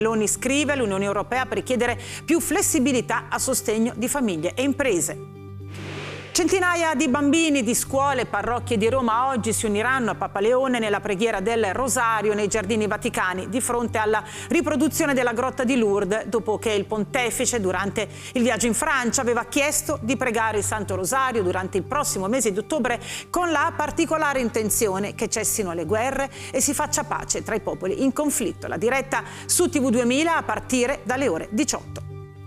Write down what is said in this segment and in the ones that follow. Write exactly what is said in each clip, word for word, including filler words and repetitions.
Meloni scrive all'Unione Europea per chiedere più flessibilità a sostegno di famiglie e imprese. Centinaia di bambini di scuole e parrocchie di Roma oggi si uniranno a Papa Leone nella preghiera del Rosario nei Giardini Vaticani di fronte alla riproduzione della grotta di Lourdes, dopo che il pontefice durante il viaggio in Francia aveva chiesto di pregare il Santo Rosario durante il prossimo mese di ottobre con la particolare intenzione che cessino le guerre e si faccia pace tra i popoli in conflitto. La diretta su T V duemila a partire dalle ore diciotto.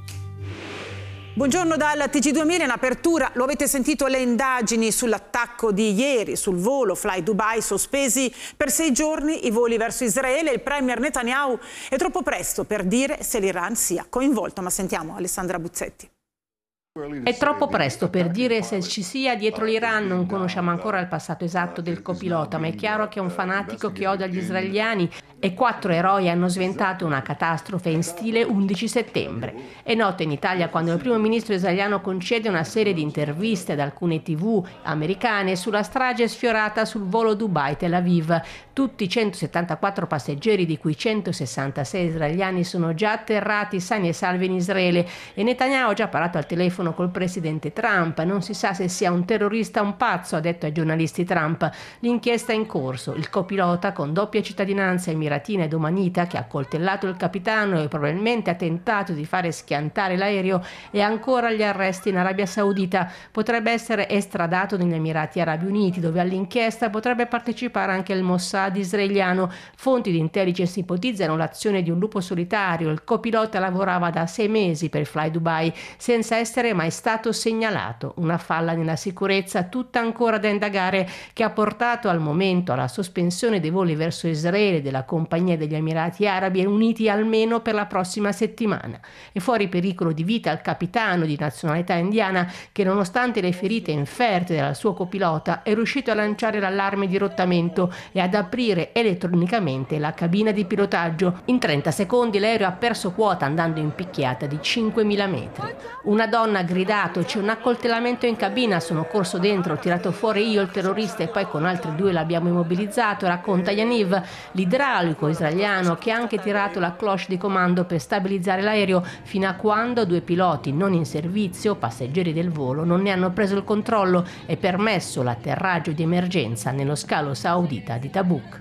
Buongiorno dal T G duemila, in apertura lo avete sentito, le indagini sull'attacco di ieri sul volo Fly Dubai, sospesi per sei giorni i voli verso Israele. Il premier Netanyahu è troppo presto per dire se l'Iran sia coinvolto, ma sentiamo Alessandra Buzzetti. È troppo presto per dire se ci sia dietro l'Iran, non conosciamo ancora il passato esatto del copilota, ma è chiaro che è un fanatico che odia gli israeliani e quattro eroi hanno sventato una catastrofe in stile undici settembre. È noto in Italia quando il primo ministro israeliano concede una serie di interviste ad alcune tivù americane sulla strage sfiorata sul volo Dubai-Tel Aviv. Tutti i centosettantaquattro passeggeri, di cui centosessantasei israeliani, sono già atterrati sani e salvi in Israele e Netanyahu ha già parlato al telefono col presidente Trump. Non si sa se sia un terrorista o un pazzo, ha detto ai giornalisti Trump. L'inchiesta è in corso. Il copilota con doppia cittadinanza emiratina ed omanita, che ha accoltellato il capitano e probabilmente ha tentato di fare schiantare l'aereo, è ancora agli arresti in Arabia Saudita. Potrebbe essere estradato negli Emirati Arabi Uniti, dove all'inchiesta potrebbe partecipare anche il Mossad israeliano. Fonti di intelligence ipotizzano l'azione di un lupo solitario. Il copilota lavorava da sei mesi per Fly Dubai senza essere mai stato segnalato. Una falla nella sicurezza tutta ancora da indagare, che ha portato al momento alla sospensione dei voli verso Israele della compagnia degli Emirati Arabi Uniti almeno per la prossima settimana. È fuori pericolo di vita il capitano di nazionalità indiana che, nonostante le ferite inferte dal suo copilota, è riuscito a lanciare l'allarme di rottamento e ad aprire elettronicamente la cabina di pilotaggio. In trenta secondi l'aereo ha perso quota andando in picchiata di cinquemila metri. Una donna ha gridato: c'è un accoltellamento in cabina, sono corso dentro, ho tirato fuori io il terrorista e poi con altri due l'abbiamo immobilizzato, racconta Yaniv, l'idraulico israeliano che ha anche tirato la cloche di comando per stabilizzare l'aereo fino a quando due piloti non in servizio, passeggeri del volo, non ne hanno preso il controllo e permesso l'atterraggio di emergenza nello scalo saudita di Tabuk.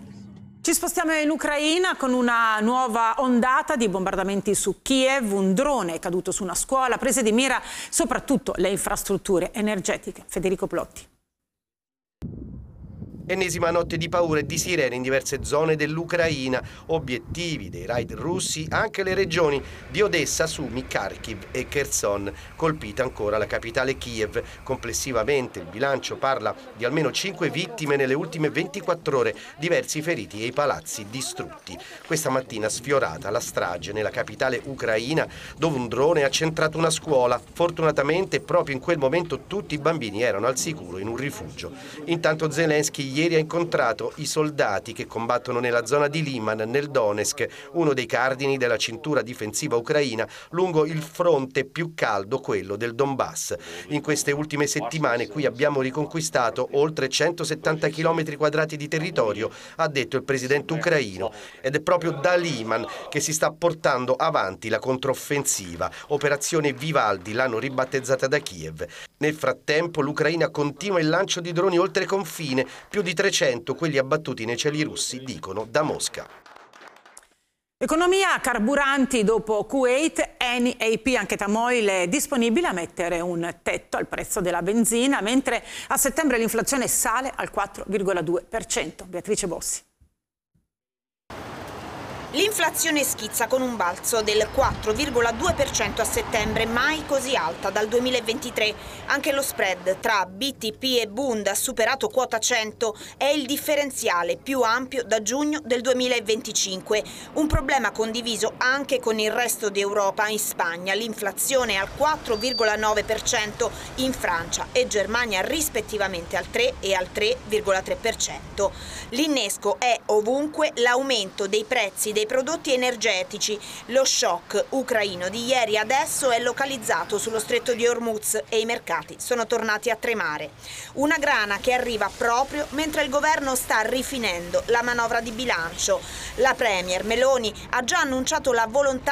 Ci spostiamo in Ucraina con una nuova ondata di bombardamenti su Kiev. Un drone è caduto su una scuola, prese di mira soprattutto le infrastrutture energetiche. Federico Plotti. Ennesima notte di paura e di sirene in diverse zone dell'Ucraina. Obiettivi dei raid russi anche le regioni di Odessa, Sumi, Kharkiv e Kherson. Colpita ancora la capitale Kiev. Complessivamente il bilancio parla di almeno cinque vittime nelle ultime ventiquattro ore, diversi feriti e i palazzi distrutti. Questa mattina sfiorata la strage nella capitale ucraina, dove un drone ha centrato una scuola. Fortunatamente proprio in quel momento tutti i bambini erano al sicuro in un rifugio. Intanto Zelensky ieri ha incontrato i soldati che combattono nella zona di Liman, nel Donetsk, uno dei cardini della cintura difensiva ucraina lungo il fronte più caldo, quello del Donbass. In queste ultime settimane qui abbiamo riconquistato oltre centosettanta chilometri quadrati di territorio, ha detto il presidente ucraino, ed è proprio da Liman che si sta portando avanti la controffensiva. Operazione Vivaldi l'hanno ribattezzata da Kiev. Nel frattempo l'Ucraina continua il lancio di droni oltre confine, più di trecento quelli abbattuti nei cieli russi, dicono da Mosca. Economia, carburanti dopo Kuwait, Eni, A P, anche Tamoil è disponibile a mettere un tetto al prezzo della benzina, mentre a settembre l'inflazione sale al quattro virgola due per cento. Beatrice Bossi. L'inflazione schizza con un balzo del quattro virgola due per cento a settembre, mai così alta dal duemilaventitré. Anche lo spread tra B T P e Bund ha superato quota cento, è il differenziale più ampio da giugno del duemilaventicinque. Un problema condiviso anche con il resto d'Europa. In Spagna l'inflazione è al quattro virgola nove per cento, in Francia e Germania rispettivamente al tre e al tre virgola tre per cento. L'innesco è ovunque l'aumento dei prezzi dei prodotti energetici. Lo shock ucraino di ieri adesso è localizzato sullo stretto di Hormuz e i mercati sono tornati a tremare. Una grana che arriva proprio mentre il governo sta rifinendo la manovra di bilancio. La premier Meloni ha già annunciato la volontà